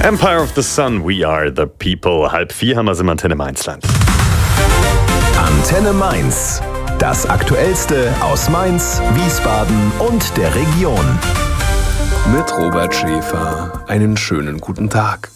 Empire of the Sun, we are the people. 3:30 haben wir es im Antenne Mainzland. Antenne Mainz. Das Aktuellste aus Mainz, Wiesbaden und der Region. Mit Robert Schäfer. Einen schönen guten Tag.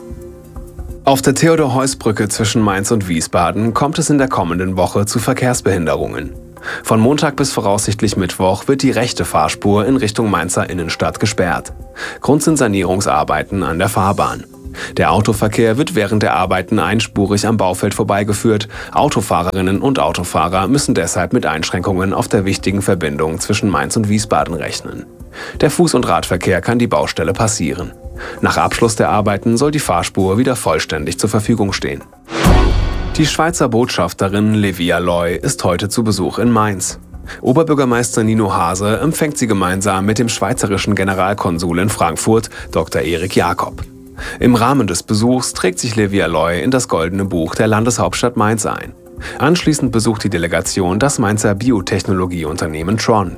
Auf der Theodor-Heuss-Brücke zwischen Mainz und Wiesbaden kommt es in der kommenden Woche zu Verkehrsbehinderungen. Von Montag bis voraussichtlich Mittwoch wird die rechte Fahrspur in Richtung Mainzer Innenstadt gesperrt. Grund sind Sanierungsarbeiten an der Fahrbahn. Der Autoverkehr wird während der Arbeiten einspurig am Baufeld vorbeigeführt. Autofahrerinnen und Autofahrer müssen deshalb mit Einschränkungen auf der wichtigen Verbindung zwischen Mainz und Wiesbaden rechnen. Der Fuß- und Radverkehr kann die Baustelle passieren. Nach Abschluss der Arbeiten soll die Fahrspur wieder vollständig zur Verfügung stehen. Die Schweizer Botschafterin Levia Loy ist heute zu Besuch in Mainz. Oberbürgermeister Nino Hase empfängt sie gemeinsam mit dem schweizerischen Generalkonsul in Frankfurt, Dr. Erik Jakob. Im Rahmen des Besuchs trägt sich Levia Loy in das Goldene Buch der Landeshauptstadt Mainz ein. Anschließend besucht die Delegation das Mainzer Biotechnologieunternehmen Tron.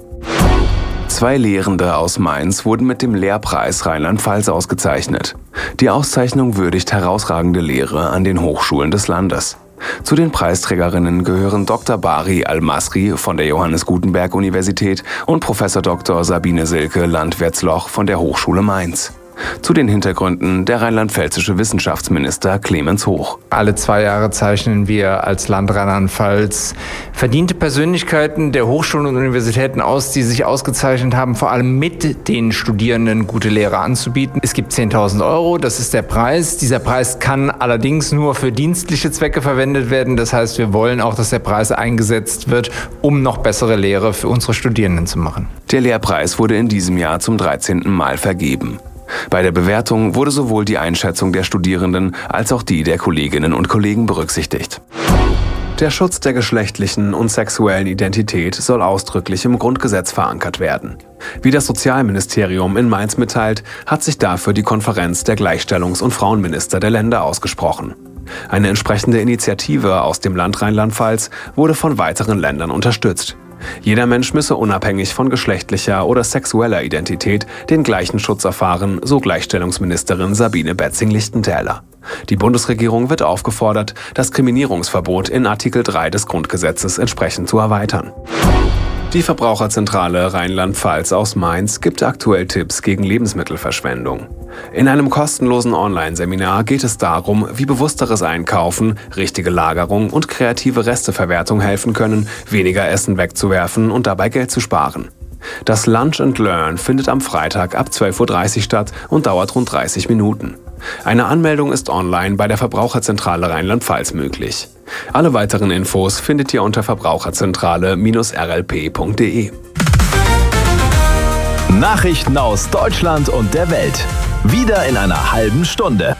2 Lehrende aus Mainz wurden mit dem Lehrpreis Rheinland-Pfalz ausgezeichnet. Die Auszeichnung würdigt herausragende Lehre an den Hochschulen des Landes. Zu den Preisträgerinnen gehören Dr. Bari Al-Masri von der Johannes Gutenberg Universität und Prof. Dr. Sabine Silke Landwärtsloch von der Hochschule Mainz. Zu den Hintergründen der rheinland-pfälzische Wissenschaftsminister Clemens Hoch. Alle 2 Jahre zeichnen wir als Land Rheinland-Pfalz verdiente Persönlichkeiten der Hochschulen und Universitäten aus, die sich ausgezeichnet haben, vor allem mit den Studierenden gute Lehre anzubieten. Es gibt 10.000 €, das ist der Preis. Dieser Preis kann allerdings nur für dienstliche Zwecke verwendet werden. Das heißt, wir wollen auch, dass der Preis eingesetzt wird, um noch bessere Lehre für unsere Studierenden zu machen. Der Lehrpreis wurde in diesem Jahr zum 13. Mal vergeben. Bei der Bewertung wurde sowohl die Einschätzung der Studierenden als auch die der Kolleginnen und Kollegen berücksichtigt. Der Schutz der geschlechtlichen und sexuellen Identität soll ausdrücklich im Grundgesetz verankert werden. Wie das Sozialministerium in Mainz mitteilt, hat sich dafür die Konferenz der Gleichstellungs- und Frauenminister der Länder ausgesprochen. Eine entsprechende Initiative aus dem Land Rheinland-Pfalz wurde von weiteren Ländern unterstützt. Jeder Mensch müsse unabhängig von geschlechtlicher oder sexueller Identität den gleichen Schutz erfahren, so Gleichstellungsministerin Sabine Betzing-Lichtentäler. Die Bundesregierung wird aufgefordert, das Diskriminierungsverbot in Artikel 3 des Grundgesetzes entsprechend zu erweitern. Die Verbraucherzentrale Rheinland-Pfalz aus Mainz gibt aktuell Tipps gegen Lebensmittelverschwendung. In einem kostenlosen Online-Seminar geht es darum, wie bewussteres Einkaufen, richtige Lagerung und kreative Resteverwertung helfen können, weniger Essen wegzuwerfen und dabei Geld zu sparen. Das Lunch and Learn findet am Freitag ab 12:30 Uhr statt und dauert rund 30 Minuten. Eine Anmeldung ist online bei der Verbraucherzentrale Rheinland-Pfalz möglich. Alle weiteren Infos findet ihr unter verbraucherzentrale-rlp.de. Nachrichten aus Deutschland und der Welt. Wieder in einer halben Stunde.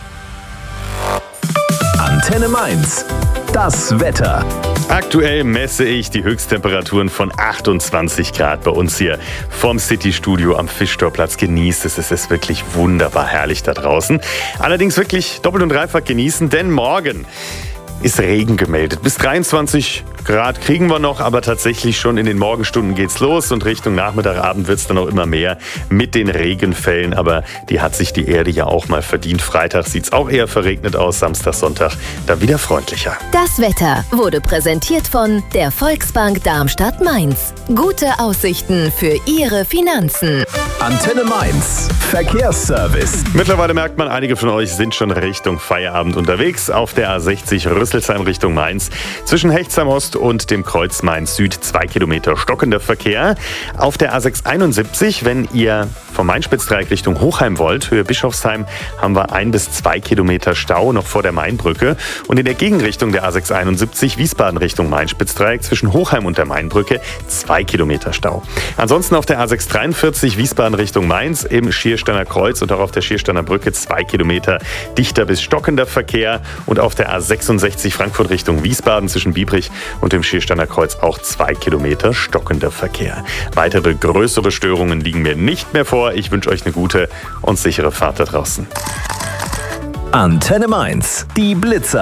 Antenne Mainz. Das Wetter. Aktuell messe ich die Höchsttemperaturen von 28 Grad bei uns hier vom City-Studio am Fischtorplatz. Genießt es, es ist wirklich wunderbar herrlich da draußen. Allerdings wirklich doppelt und dreifach genießen, denn morgen ist Regen gemeldet. Bis 23 Grad kriegen wir noch, aber tatsächlich schon in den Morgenstunden geht's los und Richtung Nachmittag, Abend wird's dann auch immer mehr mit den Regenfällen, aber die hat sich die Erde ja auch mal verdient. Freitag sieht's auch eher verregnet aus, Samstag, Sonntag dann wieder freundlicher. Das Wetter wurde präsentiert von der Volksbank Darmstadt-Mainz. Gute Aussichten für Ihre Finanzen. Antenne Mainz. Verkehrsservice. Mittlerweile merkt man, einige von euch sind schon Richtung Feierabend unterwegs. Auf der A60 Rüsselsheim Richtung Mainz. Zwischen Hechtsheim Ost und dem Kreuz Mainz Süd 2 Kilometer stockender Verkehr. Auf der A671, wenn ihr vom Main-Spitz-Dreieck Richtung Hochheim wollt, Höhe Bischofsheim, haben wir 1 bis 2 Kilometer Stau noch vor der Mainbrücke. Und in der Gegenrichtung der A671 Wiesbaden Richtung Main-Spitz-Dreieck zwischen Hochheim und der Mainbrücke 2 Kilometer Stau. Ansonsten auf der A643 Wiesbaden Richtung Mainz im Schiersteiner Kreuz und auch auf der Schiersteiner Brücke 2 Kilometer dichter bis stockender Verkehr. Und auf der A66 Frankfurt Richtung Wiesbaden zwischen Biebrich und dem Schiersteiner Kreuz auch 2 Kilometer stockender Verkehr. Weitere größere Störungen liegen mir nicht mehr vor. Ich wünsche euch eine gute und sichere Fahrt da draußen. Antenne Mainz. Die Blitzer.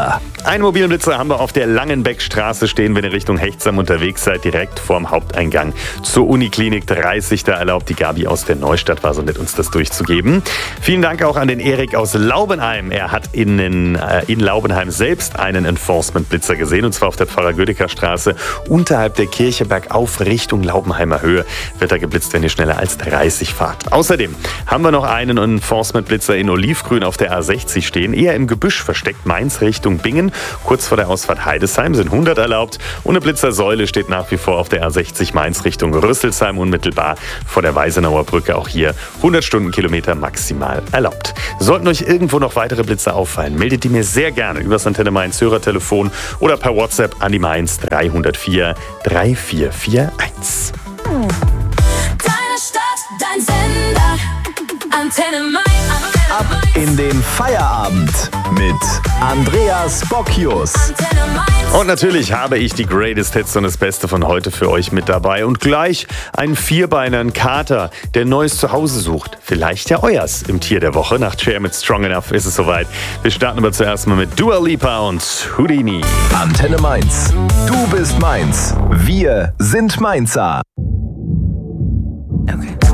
Einen mobilen Blitzer haben wir auf der Langenbeckstraße stehen, wenn ihr Richtung Hechtsam unterwegs seid, direkt vorm Haupteingang zur Uniklinik 30. Da erlaubt die Gabi aus der Neustadt, war so nett, uns das durchzugeben. Vielen Dank auch an den Erik aus Laubenheim. Er hat in Laubenheim selbst einen Enforcement-Blitzer gesehen, und zwar auf der Pfarrer-Gödecker-Straße unterhalb der Kirche bergauf Richtung Laubenheimer Höhe. Wird da geblitzt, wenn ihr schneller als 30 fahrt. Außerdem haben wir noch einen Enforcement-Blitzer in Olivgrün auf der A60 stehen, eher im Gebüsch versteckt, Mainz Richtung Bingen. Kurz vor der Ausfahrt Heidesheim sind 100 erlaubt. Und eine Blitzersäule steht nach wie vor auf der A60 Mainz Richtung Rüsselsheim, unmittelbar vor der Weisenauer Brücke. Auch hier 100 Stundenkilometer maximal erlaubt. Sollten euch irgendwo noch weitere Blitzer auffallen, meldet die mir sehr gerne über das Antenne Mainz Hörertelefon oder per WhatsApp an die Mainz 304 3441. Deine Stadt, dein Sender, Antenne Mainz. Ab in den Feierabend mit Andreas Bocchius. Antenne Mainz. Und natürlich habe ich die Greatest Hits und das Beste von heute für euch mit dabei. Und gleich einen Vierbeiner, einen Kater, der ein neues Zuhause sucht. Vielleicht ja euers im Tier der Woche. Nach Cher mit Strong Enough ist es soweit. Wir starten aber zuerst mal mit Dua Lipa und Houdini. Antenne Mainz. Du bist Mainz. Wir sind Mainzer. Okay.